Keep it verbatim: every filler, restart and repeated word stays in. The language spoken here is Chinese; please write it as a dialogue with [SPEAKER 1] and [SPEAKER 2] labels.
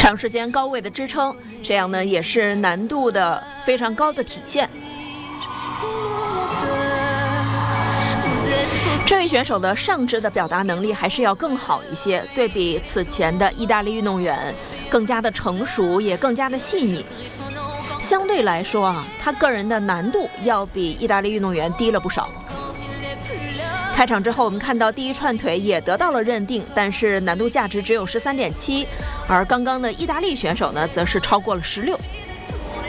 [SPEAKER 1] 长时间高位的支撑，这样呢也是难度的非常高的体现。这位选手的上肢的表达能力还是要更好一些，对比此前的意大利运动员更加的成熟，也更加的细腻。相对来说啊，他个人的难度要比意大利运动员低了不少。开场之后，我们看到第一串腿也得到了认定，但是难度价值只有十三点七，而刚刚的意大利选手呢，则是超过了十六。